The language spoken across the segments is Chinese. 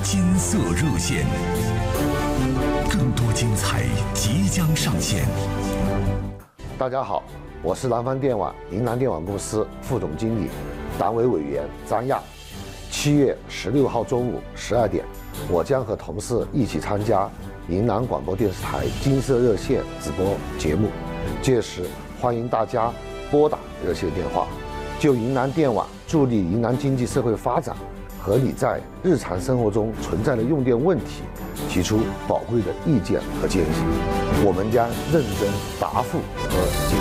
金色热线，更多精彩即将上线。 大家好，我是南方电网云南电网公司副总经理、党委委员张亚。7月16号中午12点，我将和同事一起参加云南广播电视台金色热线直播节目，届时欢迎大家拨打热线电话，就云南电网助力云南经济社会发展和你在日常生活中存在的用电问题提出宝贵的意见和建议，我们将认真答复和解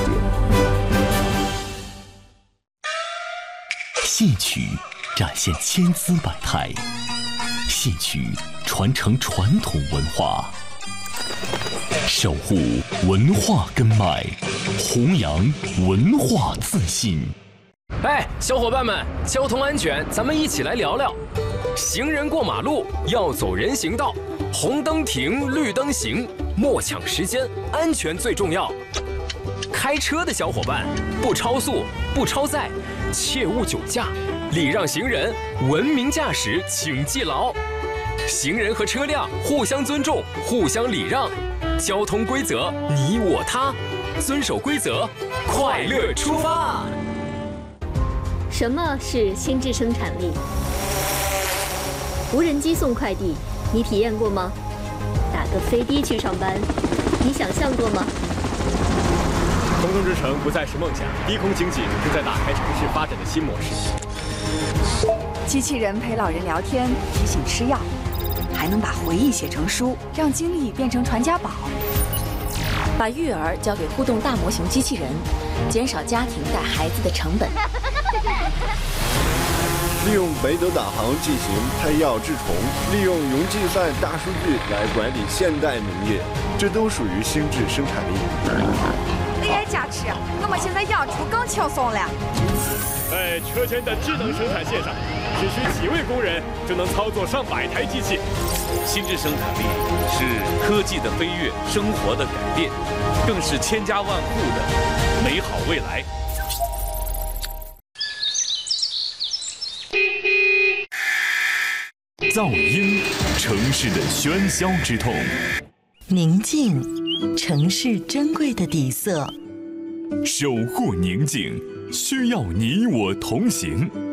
决。 戏曲展现千姿百态，戏曲传承传统文化，守护文化根脉，弘扬文化自信。 哎，小伙伴们，交通安全，咱们一起来聊聊。行人过马路要走人行道，红灯停，绿灯行，莫抢时间，安全最重要。开车的小伙伴，不超速，不超载，切勿酒驾，礼让行人，文明驾驶，请记牢。行人和车辆互相尊重，互相礼让，交通规则你我他，遵守规则，快乐出发。 什么是心智生产力？无人机送快递，你体验过吗？打个飞的去上班，你想象过吗？ 空中之城不再是梦想，低空经济正在打开城市发展的新模式。 机器人陪老人聊天，提醒吃药，还能把回忆写成书，让经历变成传家宝。 把育儿交给互动大模型机器人，减少家庭带孩子的成本。 利用北斗导航进行拍药治虫，利用云计算大数据来管理现代农业，这都属于心智生产力。 AI 加持，我们现在养猪更轻松了。 在车间的智能生产线上，只需几位工人就能操作上百台机器。 心智生产力是科技的飞跃，生活的改变，更是千家万户的美好未来。 噪音，城市的喧嚣之痛； 宁静，城市珍贵的底色。 守护宁静，需要你我同行。